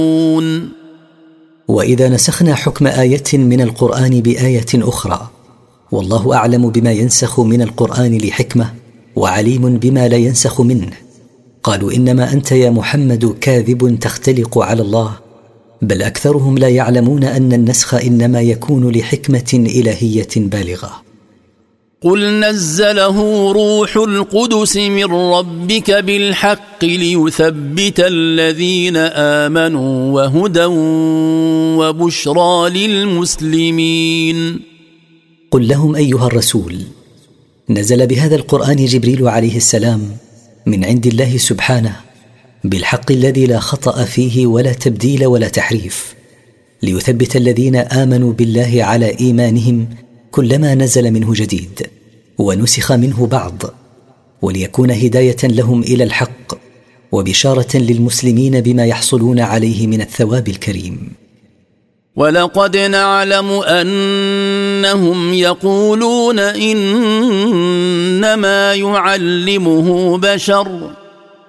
وإذا نسخنا حكم آية من القرآن بآية أخرى والله أعلم بما ينسخ من القرآن لحكمة وعليم بما لا ينسخ منه، قالوا إنما أنت يا محمد كاذب تختلق على الله، بل أكثرهم لا يعلمون أن النسخ إنما يكون لحكمة إلهية بالغة. قل نزله روح القدس من ربك بالحق ليثبت الذين آمنوا وهدى وبشرى للمسلمين. قل لهم أيها الرسول نزل بهذا القرآن جبريل عليه السلام من عند الله سبحانه بالحق الذي لا خطأ فيه ولا تبديل ولا تحريف، ليثبت الذين آمنوا بالله على إيمانهم كلما نزل منه جديد ونسخ منه بعض، وليكون هداية لهم إلى الحق وبشارة للمسلمين بما يحصلون عليه من الثواب الكريم. ولقد نعلم أنهم يقولون إنما يعلمه بشر